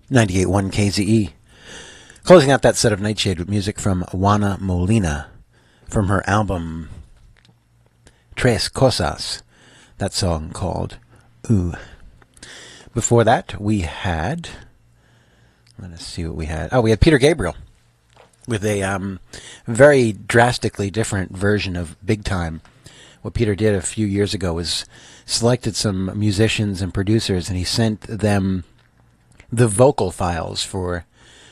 98.1 KZE. Closing out that set of Nightshade with music from Juana Molina from her album Tres Cosas. That song called Ooh. Before that, we had... Let us see what we had. Oh, we had Peter Gabriel with a very drastically different version of Big Time. What Peter did a few years ago was selected some musicians and producers, and he sent them the vocal files for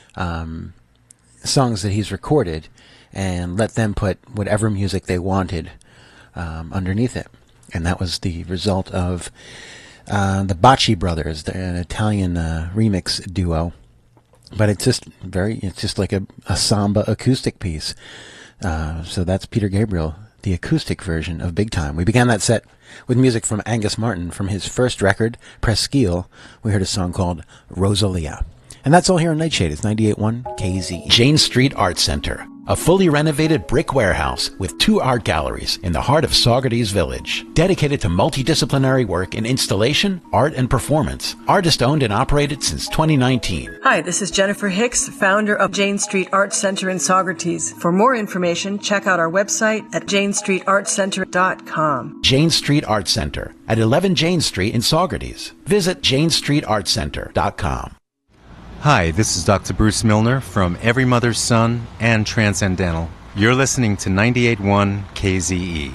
songs that he's recorded and let them put whatever music they wanted underneath it. And that was the result of the Bacci Brothers, an Italian remix duo. But it's just like a samba acoustic piece. So that's Peter Gabriel, the acoustic version of Big Time. We began that set with music from Angus Martin from his first record, Presqu'île. We heard a song called Rosalia. And that's all here on Nightshade. It's 98.1 KZ. Jane Street Art Center, a fully renovated brick warehouse with 2 art galleries in the heart of Saugerties Village. Dedicated to multidisciplinary work in installation, art, and performance. Artist-owned and operated since 2019. Hi, this is Jennifer Hicks, founder of Jane Street Art Center in Saugerties. For more information, check out our website at janestreetartcenter.com. Jane Street Art Center at 11 Jane Street in Saugerties. Visit janestreetartcenter.com. Hi, this is Dr. Bruce Milner from Every Mother's Son and Transcendental. You're listening to 98.1 KZE.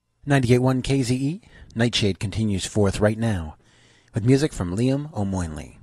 98.1 KZE. Nightshade continues forth right now with music from Liam O'Moynley.